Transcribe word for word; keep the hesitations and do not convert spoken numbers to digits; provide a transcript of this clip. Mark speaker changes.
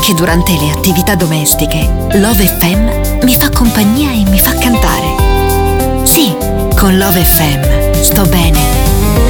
Speaker 1: Anche durante le attività domestiche, Love F M mi fa compagnia e mi fa cantare. Sì, con Love F M sto bene.